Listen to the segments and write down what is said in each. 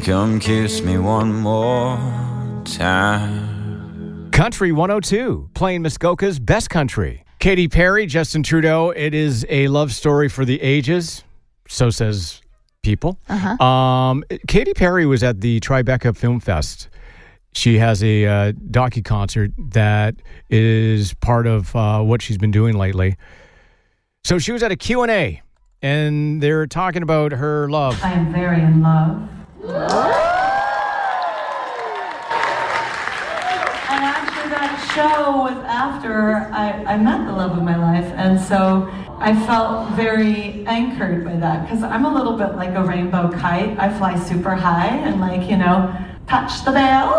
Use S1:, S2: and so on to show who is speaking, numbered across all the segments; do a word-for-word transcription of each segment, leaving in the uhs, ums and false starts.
S1: Come kiss me one more time.
S2: Country one oh two, playing Muskoka's best country. Katy Perry, Justin Trudeau, it is a love story for the ages. So says people.
S3: Uh-huh.
S2: Um, Katy Perry was at the Tribeca Film Fest. She has a uh, docu-concert that is part of uh, what she's been doing lately. So she was at a Q and A, and they're talking about her love.
S4: I am very in love. And actually that show was after I, I met the love of my life, and so I felt very anchored by that, because I'm a little bit like a rainbow kite. I fly super high and, like, you know, touch the veil,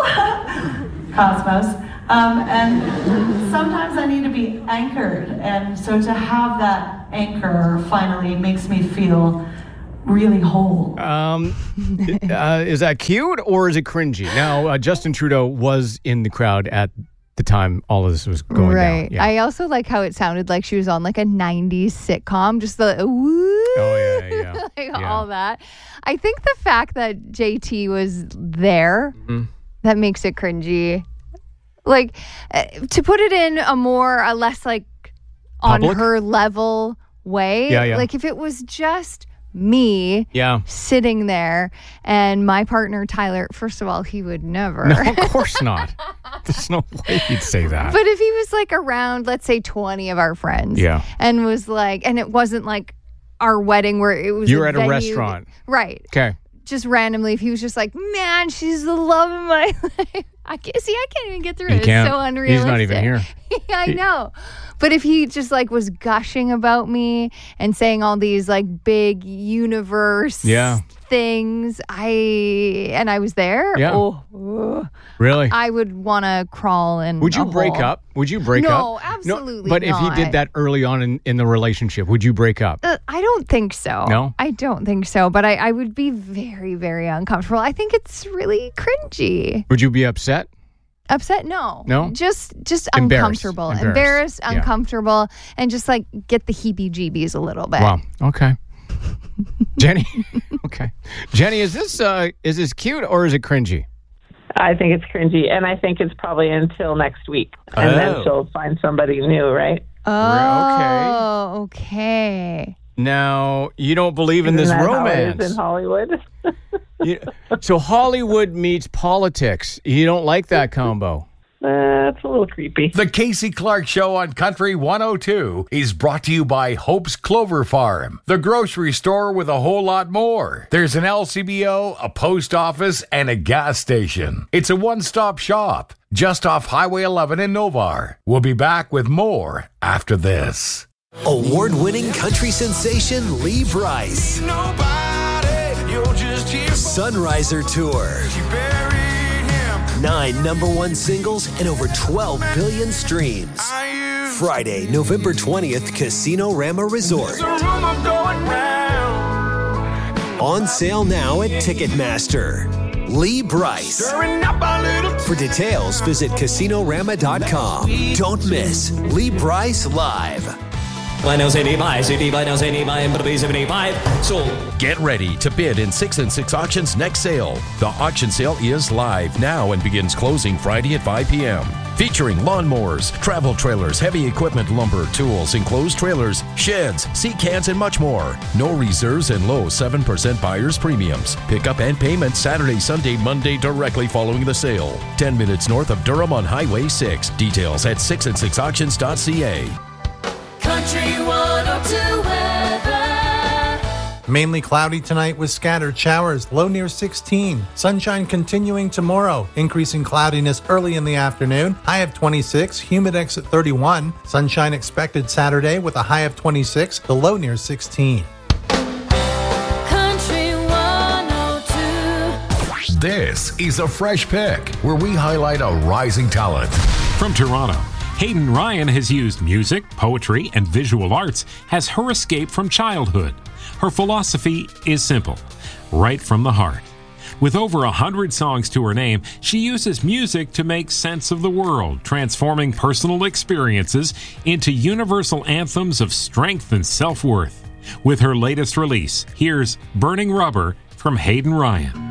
S4: cosmos. Um, and sometimes I need to be anchored, and so to have that anchor finally makes me feel really whole.
S2: Um, uh, is that cute or is it cringy? Now, uh, Justin Trudeau was in the crowd at the time all of this was going
S3: right.
S2: down. Yeah.
S3: I also like how it sounded like she was on like a nineties sitcom, just the woo,
S2: oh yeah, yeah,
S3: like
S2: yeah.
S3: all that. I think the fact that J T was there,
S2: mm-hmm.
S3: that makes it cringy. Like, uh, to put it in a more, a less like on
S2: Public?
S3: her level way.
S2: Yeah, yeah.
S3: Like if it was just me
S2: yeah.
S3: sitting there and my partner Tyler, first of all, he would never.
S2: No, of course not. There's no way he'd say that.
S3: But if he was like around, let's say twenty of our friends.
S2: Yeah.
S3: And was like, and it wasn't like our wedding where it was.
S2: You were
S3: a
S2: at a
S3: venue.
S2: restaurant.
S3: Right.
S2: Okay.
S3: Just randomly, if he was just like, man, she's the love of my life. I can't see, I can't even get through
S2: You
S3: it. It's
S2: can't.
S3: so unrealistic.
S2: He's not even here.
S3: Yeah, I know. But if he just like was gushing about me and saying all these like big universe
S2: yeah.
S3: things, I and I was there.
S2: Yeah.
S3: Oh, ugh.
S2: Really?
S3: I would want to crawl in.
S2: Would you
S3: a
S2: break
S3: hole.
S2: up? Would you break
S3: no,
S2: up?
S3: Absolutely
S2: no, But
S3: not.
S2: if he did that early on in, in the relationship, would you break up?
S3: Uh, I don't think so.
S2: No?
S3: I don't think so. But I, I would be very, very uncomfortable. I think it's really cringy.
S2: Would you be upset?
S3: Upset? No.
S2: No?
S3: Just just
S2: Embarrassed.
S3: uncomfortable.
S2: Embarrassed,
S3: Embarrassed,
S2: yeah.
S3: uncomfortable, and just like get the heebie-jeebies a little bit.
S2: Wow. Okay. Jenny? Okay. Jenny, is this uh, is this cute or is it cringy?
S5: I think it's cringy, and I think it's probably until next week, and
S2: Oh.
S5: then she'll find somebody new, right?
S3: Oh, okay.
S2: Now, you don't believe in
S5: Isn't
S2: this
S5: that how it
S2: romance.
S5: is in Hollywood?
S2: You- so Hollywood meets politics. You don't like that combo.
S5: Uh, it's a little creepy.
S6: The Casey Clark Show on Country one oh two is brought to you by Hope's Clover Farm, the grocery store with a whole lot more. There's an L C B O, a post office, and a gas station. It's a one-stop shop just off Highway eleven in Novar. We'll be back with more after this.
S7: Award-winning country sensation Lee Brice. Sunriser Tour. Nine number one singles and over twelve billion streams. Friday, November twentieth, Casino Rama Resort. On sale now at Ticketmaster. Lee Brice. For details, visit casino rama dot com. Don't miss Lee Brice Live.
S8: Get ready to bid in six and six Auctions next sale. The auction sale is live now and begins closing Friday at five p.m. Featuring lawnmowers, travel trailers, heavy equipment, lumber, tools, enclosed trailers, sheds, seat cans, and much more. No reserves and low seven percent buyer's premiums. Pickup and payment Saturday, Sunday, Monday directly following the sale. ten minutes north of Durham on Highway six. Details at six and six auctions dot c a.
S9: Country one oh two weather.
S10: Mainly cloudy tonight with scattered showers, low near sixteen. Sunshine continuing tomorrow, increasing cloudiness early in the afternoon, high of twenty-six, humidex at thirty-one. Sunshine expected Saturday with a high of twenty-six, the low near sixteen.
S9: Country one oh two.
S6: This is a Fresh Pick, where we highlight a rising talent.
S11: From Toronto, Hayden Ryan has used music, poetry, and visual arts as her escape from childhood. Her philosophy is simple: right from the heart. With over a hundred songs to her name, she uses music to make sense of the world, transforming personal experiences into universal anthems of strength and self-worth. With her latest release, here's Burning Rubber from Hayden Ryan.